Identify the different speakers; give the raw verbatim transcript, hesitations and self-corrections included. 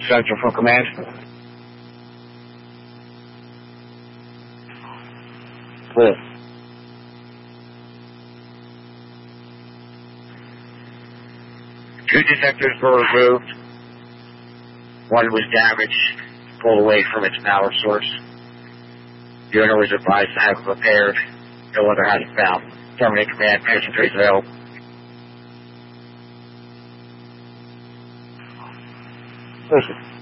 Speaker 1: Central from command. Clear. Two detectors were removed. One was damaged, pulled away from its power source. The owner was advised to have it repaired. No other has been found. Terminate command. Passenger available. Listen.